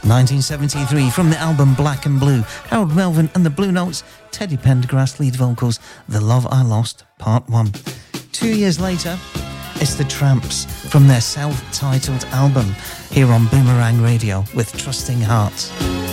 1973, from the album Black and Blue, Harold Melvin and the Blue Notes, Teddy Pendergrass lead vocals, The Love I Lost, Part 1. 2 years later, it's the Tramps from their self-titled album, here on Boomerang Radio with Trusting Hearts.